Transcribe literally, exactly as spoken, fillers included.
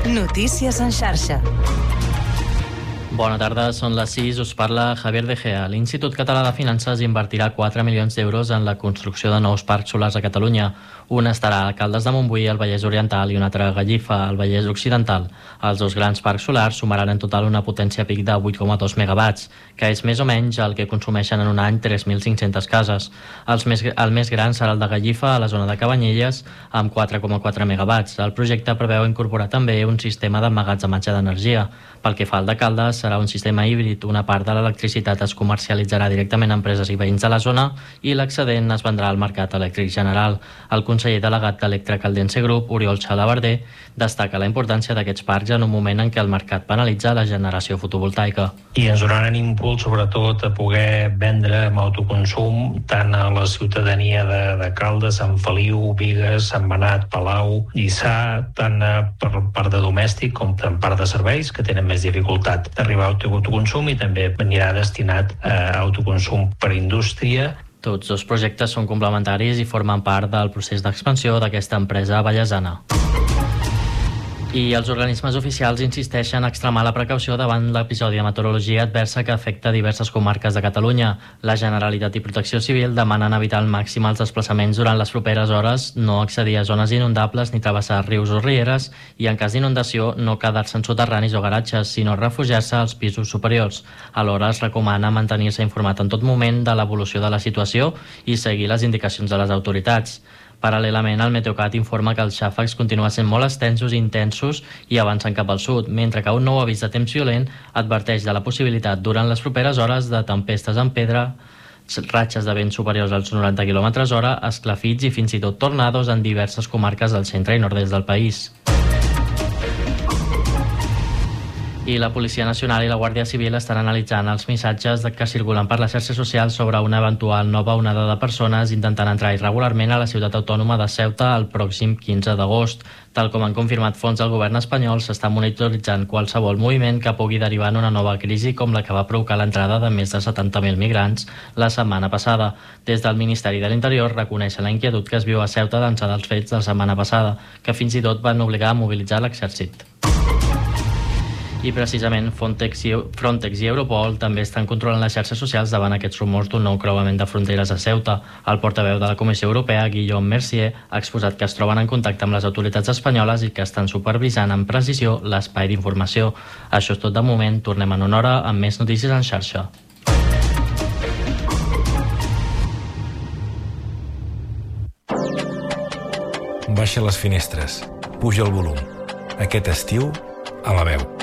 Notícies en xarxa. Bona tarda, són les sis, us parla Javier De Gea. L'Institut Català de Finances invertirà quatre milions d'euros en la construcció de nous parcs solars a Catalunya. Un estarà a Caldes de Montbui, al Vallès Oriental, i un altre a Gallifa, al Vallès Occidental. Els dos grans parcs solars sumaran en total una potència pic de vuit coma dos megawatts, que és més o menys el que consumeixen en un any tres mil cinc-centes cases. Els més, el més gran serà el de Gallifa, a la zona de Cabanyelles, amb quatre coma quatre megawatts. El projecte preveu incorporar també un sistema d'emmagatzematge d'energia. Pel que fa al de Caldes, serà un sistema híbrid. Una part de l'electricitat es comercialitzarà directament a empreses i veïns de la zona i l'excedent es vendrà al mercat elèctric general. El conseller delegat d'Electra Caldense Group, Oriol Xalabarder, destaca la importància d'aquests parcs en un moment en què el mercat penalitza la generació fotovoltaica. I ens donaran impuls, sobretot, a poder vendre amb autoconsum tant a la ciutadania de, de Caldes, Sant Feliu, Bigues, Sant Benat, Palau, Lliçà, tant per part de domèstic com per part de serveis, que tenen més dificultat d'arribar a autoconsum, i també anirà destinat a autoconsum per indústria. Tots dos projectes són complementaris i formen part del procés d'expansió d'aquesta empresa vallesana. I els organismes oficials insisteixen a extremar la precaució davant l'episodi de meteorologia adversa que afecta diverses comarques de Catalunya. La Generalitat i Protecció Civil demanen evitar al màxim els desplaçaments durant les properes hores, no accedir a zones inundables ni travessar rius o rieres i, en cas d'inundació, no quedar-se en soterranis o garatges, sinó refugiar-se als pisos superiors. Alhora es recomana mantenir-se informat en tot moment de l'evolució de la situació i seguir les indicacions de les autoritats. Paral·lelament, el Meteocat informa que els xàfecs continuen sent molt extensos i intensos i avancen cap al sud, mentre que un nou avís de temps violent adverteix de la possibilitat durant les properes hores de tempestes en pedra, ratxes de vent superiors als noranta quilòmetres hora, esclafits i fins i tot tornados en diverses comarques del centre i nord-est del país. I la Policia Nacional i la Guàrdia Civil estan analitzant els missatges que circulen per les xarxes socials sobre una eventual nova onada de persones intentant entrar irregularment a la ciutat autònoma de Ceuta el pròxim quinze d'agost. Tal com han confirmat fonts del govern espanyol, s'està monitoritzant qualsevol moviment que pugui derivar en una nova crisi com la que va provocar l'entrada de més de setanta mil migrants la setmana passada. Des del Ministeri de l'Interior reconeixen la inquietud que es viu a Ceuta d'ençà dels fets de la setmana passada, que fins i tot van obligar a mobilitzar l'exèrcit. I precisament Frontex i, Frontex i Europol també estan controlant les xarxes socials davant aquests rumors d'un nou creuament de fronteres a Ceuta. El portaveu de la Comissió Europea, Guillaume Mercier, ha exposat que es troben en contacte amb les autoritats espanyoles i que estan supervisant amb precisió l'espai d'informació. Això és tot de moment. Tornem en una hora amb més notícies en xarxa. Baixa les finestres, puja el volum. Aquest estiu, a la veu.